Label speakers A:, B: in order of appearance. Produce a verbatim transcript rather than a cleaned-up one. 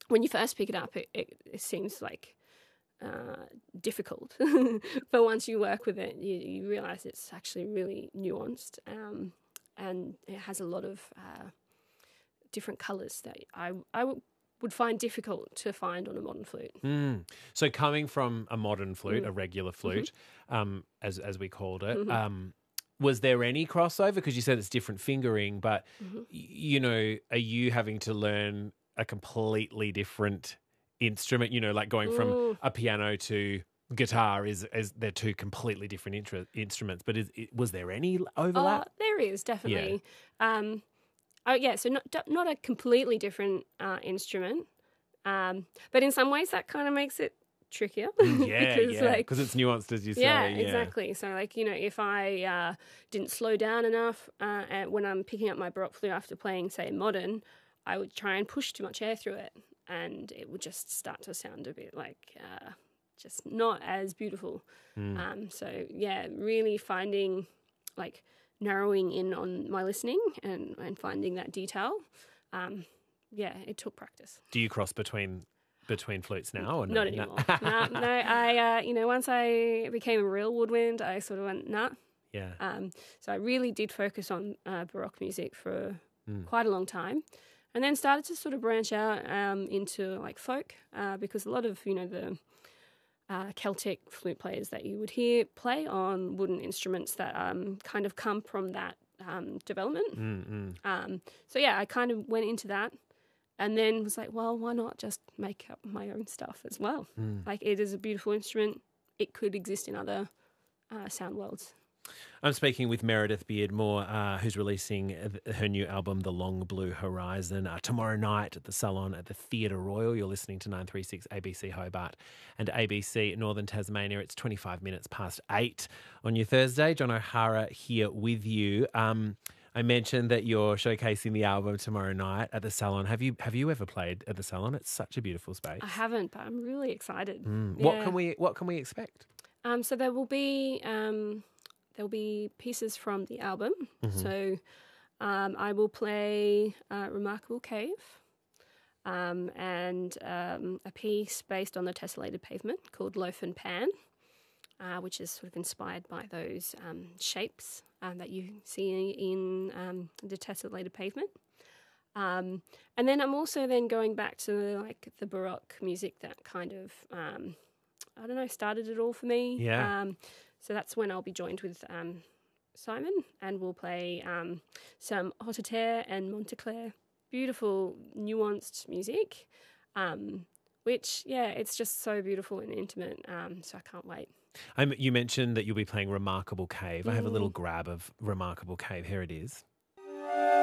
A: when you first pick it up, it, it, it seems like uh, difficult. But once you work with it, you, you realise it's actually really nuanced, um, and it has a lot of uh, different colours that I, I w- would find difficult to find on a modern flute.
B: Mm. So coming from a modern flute,
A: Mm.
B: a regular flute,
A: mm-hmm.
B: um, as as we called it,
A: Mm-hmm.
B: um, was there any crossover? Because you said it's different fingering, but,
A: Mm-hmm.
B: y- you know, are you having to learn a completely different instrument? You know, like going from
A: Mm.
B: a piano to guitar is, is they're two completely different intra- instruments. But is, was there any overlap?
A: Oh, there is definitely. Um, oh, yeah. So not not a completely different uh, instrument, um, but in some ways that kind of makes it trickier.
B: Mm, yeah,
A: because,
B: yeah,
A: like,
B: because it's nuanced, as you say.
A: yeah,
B: Yeah,
A: exactly. So, like, you know, if I uh, didn't slow down enough uh, and when I'm picking up my Baroque flute after playing, say, modern, I would try and push too much air through it, and it would just start to sound a bit like uh, just not as beautiful.
B: Mm.
A: Um, so, yeah, really finding, like, narrowing in on my listening and, and finding that detail. Um, yeah, it took practice.
B: Do you cross between between flutes now or no?
A: Not anymore. no, no. I, uh, you know, once I became a real woodwind, I sort of went, nah.
B: Yeah.
A: Um, so I really did focus on uh, Baroque music for
B: Mm.
A: quite a long time, and then started to sort of branch out um, into like folk uh, because a lot of, you know, the uh, Celtic flute players that you would hear play on wooden instruments that um, kind of come from that um, development.
B: Mm, mm.
A: Um, so yeah, I kind of went into that. And then was like, well, why not just make up my own stuff as well?
B: Mm.
A: Like, it is a beautiful instrument. It could exist in other uh, sound worlds.
B: I'm speaking with Meredith Beardmore, uh, who's releasing her new album, The Long Blue Horizon, uh, tomorrow night at the Salon at the Theatre Royal. You're listening to nine three six A B C Hobart and A B C Northern Tasmania. It's twenty-five minutes past eight on your Thursday. John O'Hara here with you. Um, I mentioned that you're showcasing the album tomorrow night at the Salon. Have you have you ever played at the Salon? It's such a beautiful space.
A: I haven't, but I'm really excited.
B: Mm.
A: Yeah.
B: What can we What can we expect?
A: Um, so there will be um, there will be pieces from the album.
B: Mm-hmm.
A: So um, I will play uh, Remarkable Cave um, and um, a piece based on the tessellated pavement called Loaf and Pan, uh, which is sort of inspired by those um, shapes um, that you see in um, the tessellated pavement. Um, and then I'm also then going back to like the Baroque music that kind of, um, I don't know, started it all for me.
B: Yeah.
A: Um, so that's when I'll be joined with um, Simon, and we'll play um, some Hotteterre and Monteclair. Beautiful, nuanced music, um, which, yeah, it's just so beautiful and intimate. Um, so I can't wait.
B: Um, you mentioned that you'll be playing Remarkable Cave. I have a little
A: Mm.
B: grab of Remarkable Cave. Here it is.